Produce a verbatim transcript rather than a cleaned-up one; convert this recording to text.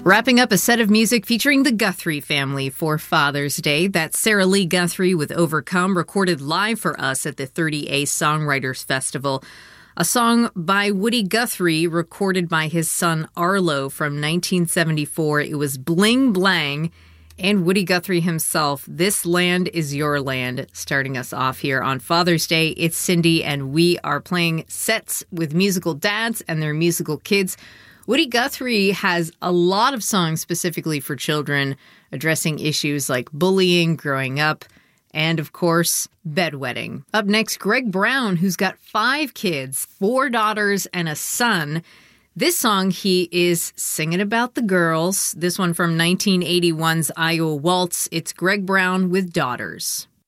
Wrapping up a set of music featuring the Guthrie family for Father's Day. That's Sarah Lee Guthrie with Overcome, recorded live for us at the thirty A Songwriters Festival. A song by Woody Guthrie, recorded by his son Arlo from nineteen seventy-four. It was Bling Blang. And Woody Guthrie himself, This Land Is Your Land, starting us off here on Father's Day. It's Cindy, and we are playing sets with musical dads and their musical kids. Woody Guthrie has a lot of songs specifically for children, addressing issues like bullying, growing up, and, of course, bedwetting. Up next, Greg Brown, who's got five kids, four daughters and a son. This song, he is singing about the girls. This one from nineteen eighty-one's Iowa Waltz. It's Greg Brown with Daughters.